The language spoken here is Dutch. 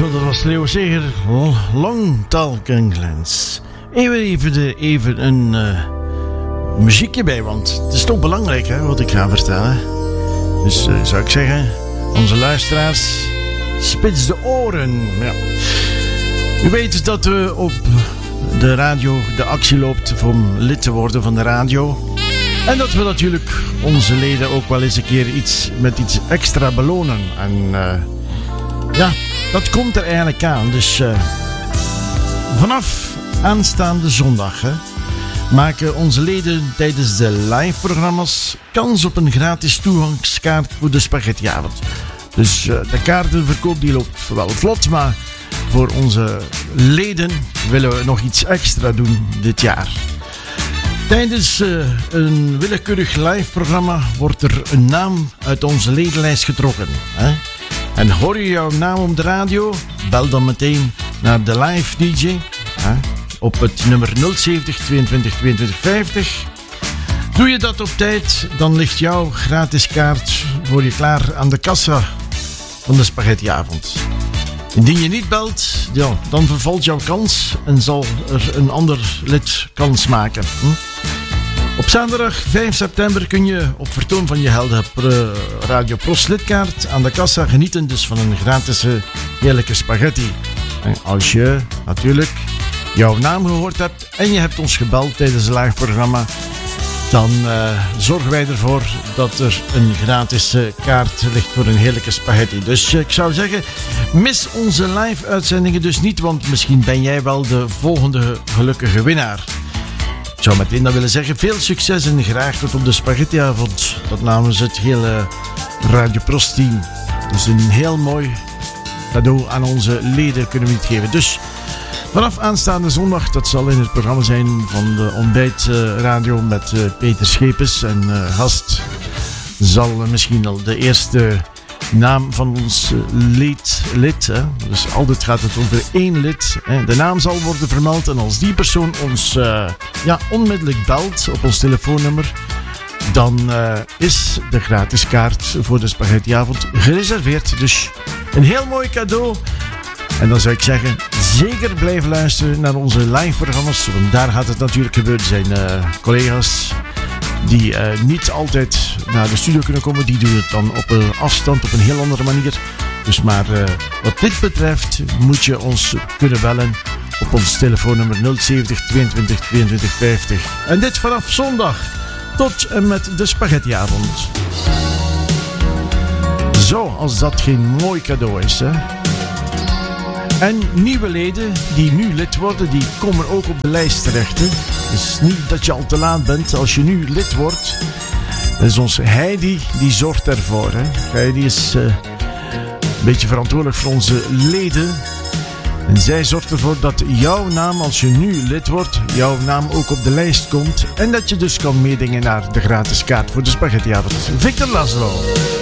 Zo, dat was Leo Seger. Long Talking Glens. Even een muziekje bij, want het is toch belangrijk hè, wat ik ga vertellen. Dus zou ik zeggen, onze luisteraars, spits de oren. Ja. U weet dat we op de radio de actie loopt om lid te worden van de radio. En dat we natuurlijk onze leden ook wel eens een keer iets extra belonen. En ja, dat komt er eigenlijk aan. Dus vanaf aanstaande zondag maken onze leden tijdens de live programma's kans op een gratis toegangskaart voor de spaghettiavond. Dus de kaartenverkoop die loopt wel vlot, maar voor onze leden willen we nog iets extra doen dit jaar. Tijdens een willekeurig live programma wordt er een naam uit onze ledenlijst getrokken. Hè? En hoor je jouw naam op de radio? Bel dan meteen naar de live DJ op het nummer 070 22 22 50. Doe je dat op tijd, dan ligt jouw gratis kaart voor je klaar aan de kassa van de spaghettiavond. Indien je niet belt, ja, dan vervalt jouw kans en zal er een ander lid kans maken. Op zaterdag 5 september kun je op vertoon van je Helden Radio Prost lidkaart aan de kassa genieten dus van een gratis heerlijke spaghetti. En als je natuurlijk jouw naam gehoord hebt en je hebt ons gebeld tijdens het live programma, dan zorgen wij ervoor dat er een gratis kaart ligt voor een heerlijke spaghetti. Dus ik zou zeggen, mis onze live uitzendingen dus niet, want misschien ben jij wel de volgende gelukkige winnaar. Ik zou meteen dan willen zeggen, veel succes en graag tot op de spaghettiavond. Dat namens het hele Radio Prost team. Dus een heel mooi cadeau aan onze leden kunnen we het geven. Dus vanaf aanstaande zondag, dat zal in het programma zijn van de ontbijtradio met Peter Schepens. En gast zal misschien al de eerste naam van ons lid. Hè? Dus altijd gaat het over 1 lid. Hè? De naam zal worden vermeld en als die persoon ons onmiddellijk belt op ons telefoonnummer, dan is de gratis kaart voor de spaghettiavond gereserveerd. Dus een heel mooi cadeau. En dan zou ik zeggen, zeker blijven luisteren naar onze live programma's. Want daar gaat het natuurlijk gebeuren. Er zijn collega's die niet altijd naar de studio kunnen komen. Die doen het dan op een afstand, op een heel andere manier. Dus maar wat dit betreft moet je ons kunnen bellen op ons telefoonnummer 070 22 22 50. En dit vanaf zondag tot en met de spaghettiavond. Zo, als dat geen mooi cadeau is, hè. En nieuwe leden die nu lid worden, die komen ook op de lijst terecht. Hè. Dus niet dat je al te laat bent als je nu lid wordt. Dat is onze Heidi, die zorgt ervoor. Hè. Heidi is een beetje verantwoordelijk voor onze leden. En zij zorgt ervoor dat jouw naam, als je nu lid wordt, jouw naam ook op de lijst komt. En dat je dus kan meedingen naar de gratis kaart voor de spaghettiavond. Victor Laszlo.